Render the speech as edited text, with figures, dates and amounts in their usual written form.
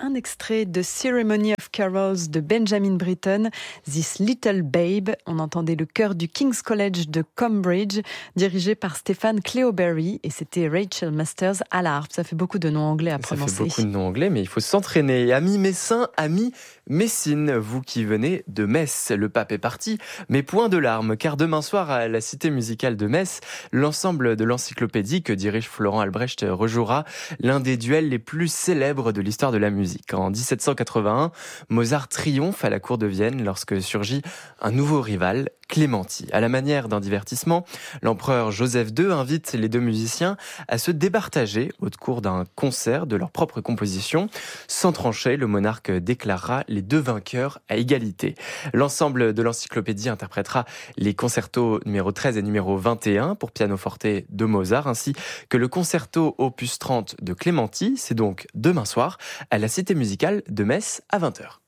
un extrait de Ceremony of Carols de Benjamin Britten, This Little Babe. On entendait le chœur du King's College de Cambridge, dirigé par Stéphane Cleoberry, et c'était Rachel Masters à la harpe. Ça fait beaucoup de noms anglais à prononcer. Ça fait beaucoup de noms anglais, mais il faut s'entraîner. Amis messins, amis Messines, vous qui venez de Metz, le pape est parti, mais point de larmes, car demain soir à la Cité musicale de Metz, l'ensemble de l'encyclopédie que dirige Florent Albrecht rejouera l'un des duels les plus célèbres de l'histoire de la musique. En 1781, Mozart triomphe à la cour de Vienne lorsque surgit un nouveau rival, Clémenti. À la manière d'un divertissement, l'empereur Joseph II invite les deux musiciens à se départager au cours d'un concert de leur propre composition. Sans trancher, le monarque déclarera les deux vainqueurs à égalité. L'ensemble de l'encyclopédie interprétera les concertos numéro 13 et numéro 21 pour pianoforte de Mozart, ainsi que le concerto opus 30 de Clémenti. C'est donc demain soir à la Cité musicale de Metz à 20h.